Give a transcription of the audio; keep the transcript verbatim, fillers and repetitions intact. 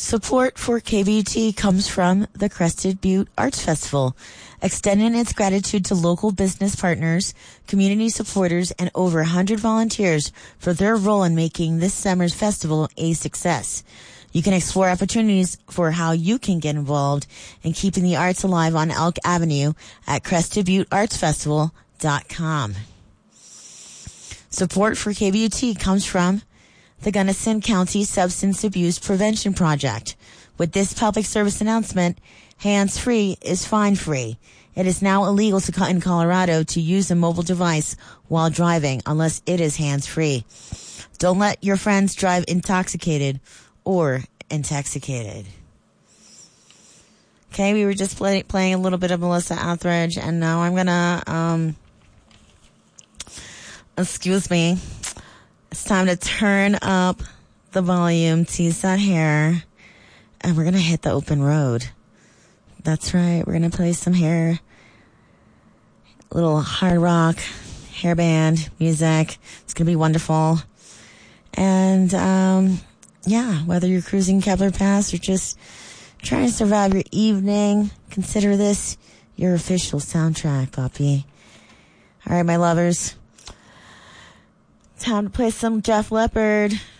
Support for K B U T comes from the Crested Butte Arts Festival, extending its gratitude to local business partners, community supporters, and over one hundred volunteers for their role in making this summer's festival a success. You can explore opportunities for how you can get involved in keeping the arts alive on Elk Avenue at crested butte arts festival dot com. Support for K B U T comes from the Gunnison County Substance Abuse Prevention Project. With this public service announcement, hands-free is fine-free. It is now illegal to, in Colorado to use a mobile device while driving unless it is hands-free. Don't let your friends drive intoxicated or intoxicated. Okay, we were just play, playing a little bit of Melissa Etheridge, and now I'm gonna, um, excuse me, it's time to turn up the volume, tease that hair, and we're gonna hit the open road. That's right, we're gonna play some hair, little hard rock, hair band music. It's gonna be wonderful. And, um, yeah, whether you're cruising Kepler Pass or just trying to survive your evening, consider this your official soundtrack, puppy. All right, my lovers. Time to play some Jeff Leppard.